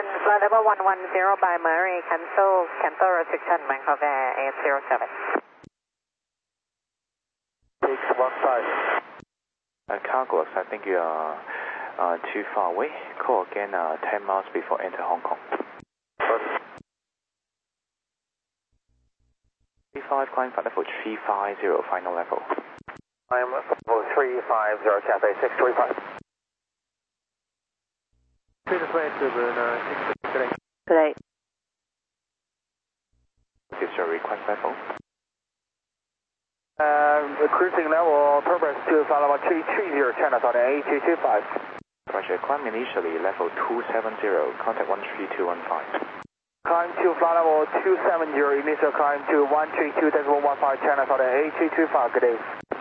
flight level 110 by Murray, cancel restriction, Bangkok Air 807. 615. Cargos, I think you are too far away. Call again 10 miles before enter Hong Kong. 35, climb flight level 350, final level. I'm level 350, Cathay 635. Please way to Bruno 663. Today. What is your request level? Cruising level, progress to flight level 330, China Southern 8225. Roger, climb initially level 270, contact 13215. Climb to flight level 270, initial climb to 132.15, China Southern 8225, good day.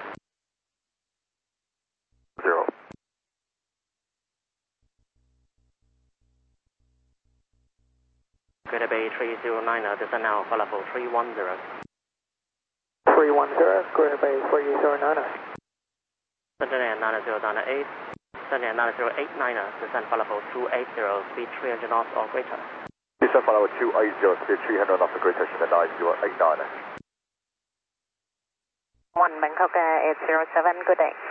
0. Greater Bay 309, descend now, flight level 310. 310, Greater Bay 309. Center 90, 9089, descend flight level 280, speed 300 knots or greater. Descend flight level 280, speed 300 knots or greater, 9089. 1 Bangkok Air 807, good day.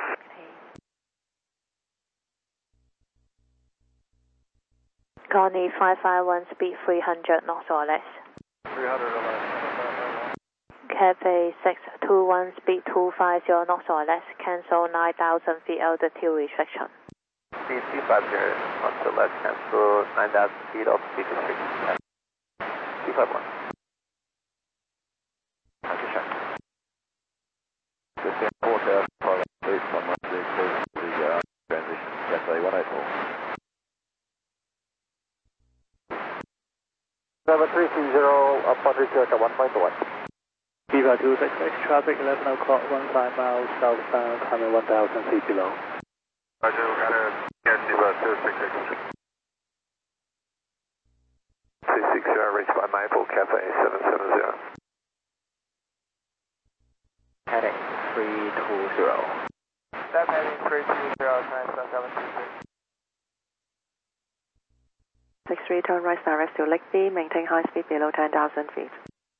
Connie 551, speed 300 knots or less. 300 or less. Cathay 621, speed 250 knots or less. Cancel 9,000 feet altitude restriction. Speed 350 knots or less. Cancel 9,000 feet altitude restriction. 351. Roger, this is water for the transition. Cathay 184. 7320, approach to 1.1. Viva 266, traffic 11 o'clock, 15 miles southbound, coming 1000 feet below. Roger, got a Viva 266. 360, reached by Maple, Cathay 770. Heading 320. Step heading 320, nice 723. 63, turn right direct to Lake B, maintain high speed below 10,000 feet.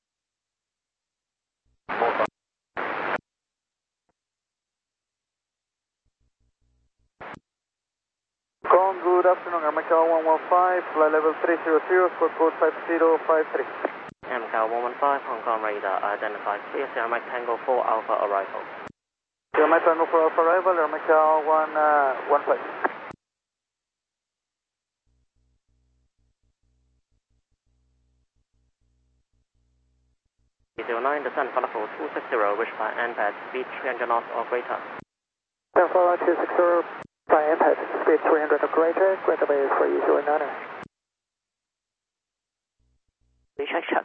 Good afternoon, Macau 115, flight level 300, squawk code 5053. Macau 115, Hong Kong radar identified clear, Sierra Mike Tango 4 Alpha arrival. Sierra Mike Tango 4 Alpha arrival, Macau 115. 09, descend flight level 260, reached by NPAD, speed 300 knots or greater. Descend flight level 260, by NPAD, speed 300 or greater, Greater Bay 309. Restriction.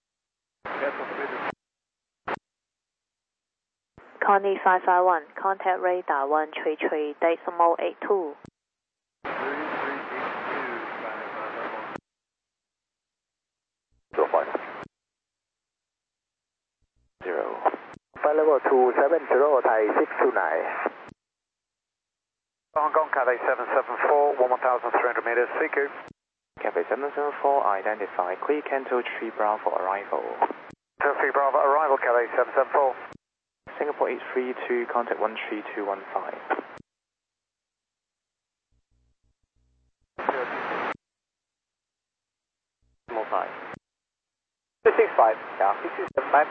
Connie 551, contact radar 133, decimal 82. 0. Flight level 270, Thai 629. Hong Kong, Cathay 774, 1,300 meters, CQ. Cathay 774, identify clear, cancel 3 Bravo arrival. 3 Bravo arrival, Cathay 774. Singapore 832, contact 13215. 5. 665, yeah, 665.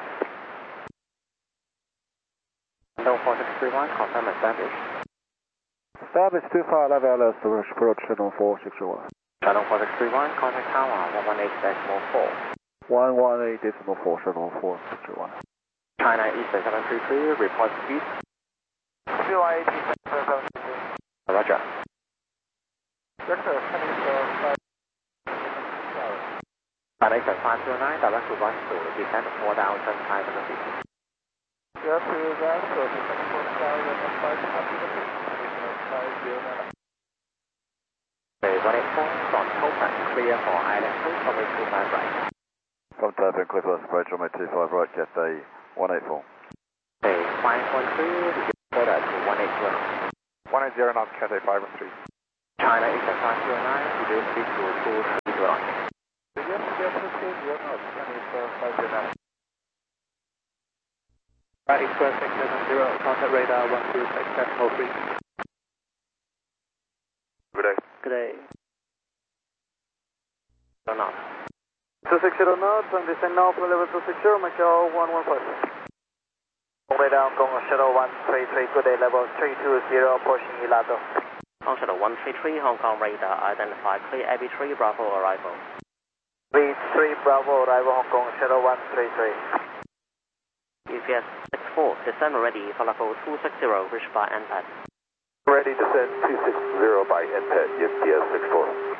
No 4631, confirm established. Established 25 level LS, approach channel 461. Channel 4631, contact tower 118.4. 118.4, channel 461. China Eastern 733, report speed. CY 773. Roger. Director, China Eastern 509, direct to Roger to descend 4,500 feet. Direct to Roger to 4,500 feet. 184, front open, clear for island 2, runway 25 right. From Taiping, Clifford, approach runway 25 right, Cathay 184. 513, further to 180 180 knots, Cathay 513. China Eastern 509, reduce speed to 230. line. Right, Express 670, contact radar 126, decimal 3. Good day. Good day. Knots. 260 knots, and descend now for level 260, Macau 115. Radar Hong Kong Shuttle 133, good day, level 320, approaching Ilato. Hong Shuttle 133, Hong Kong radar, identified clear Abbey 3, Bravo arrival. 3 Bravo arrival, Hong Kong Shuttle 133. UPS 64, descend ready for level 260, reached by NPAD. Ready to send 260 by NPAD, UPS 64.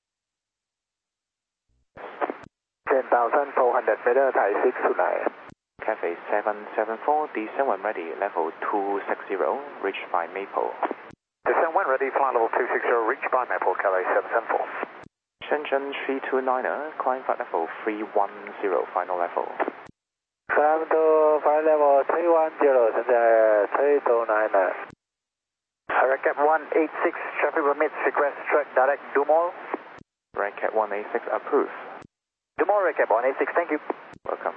10,400 meter, Thai 629. Cathay 774, descend when ready, level 260, reached by Maple. Descend when ready, flight level 260, reached by Maple, Cathay 774. Shenzhen 329er, climb flight level 310, final level. Climb to flight level 310, 现在329er. Recap 186, traffic permits, request track direct Dumont. Recap 186 approved. Dumont, Recap 186, thank you. Welcome.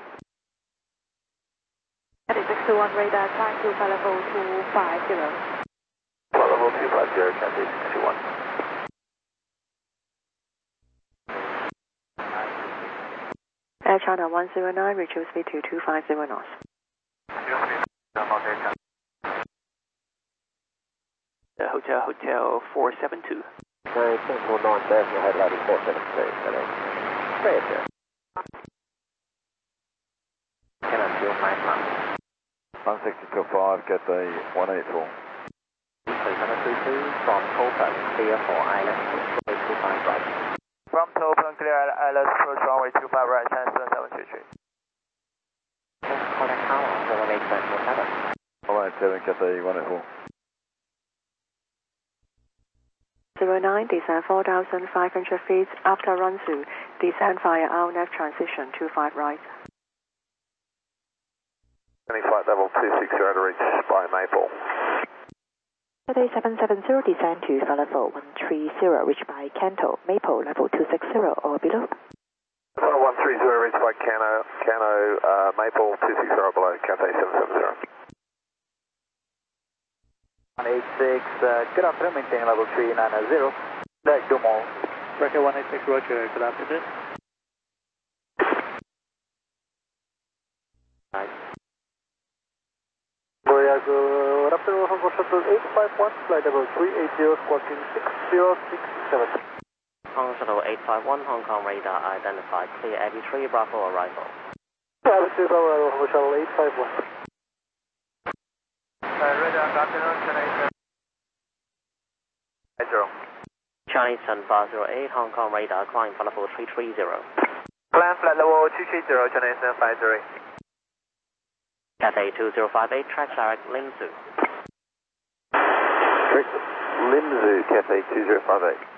Cathay 621 radar, climb to flight level 250. Flight level 250, Cathay 621. Air China 109, reduce speed to 250 knots. Hotel 472. Very simple, non-national headlighting 473. Stay up there. Canon 09 162.5, Cathay 184. 732 from Topaz, clear for island, 25 right. From Topaz, clear island, approach runway 25 right, transfer 733. Contact tower, 187. 187, Cathay 184. 09, descend 4,500 feet. After run through, descend via RNF transition 25 right. Any flight level 260 to reach by Maple. Cathay 770, descend to flight level 130, reached by Kanto, Maple, level 260 or below. 130 reached by Cano, Maple 260 below, Cathay 770. 186, good afternoon, maintain level 390, direct Dumont. Record 186, roger, good afternoon. Good afternoon, Hong Kong Shuttle 851, flight level 380, squawking 6067. Hong Shuttle 851, Hong Kong radar, identified clear Abbey 3, Bravo arrival. Abbey 3, Bravo arrival, Hong Kong Shuttle 851. Radar, good afternoon, Chennai 70. Chinese Sun 508, Hong Kong radar, climb for level 330. Climb flight level 230, Chennai 750. Cathay 2058, track direct Limzu. Limzu, Cathay 2058.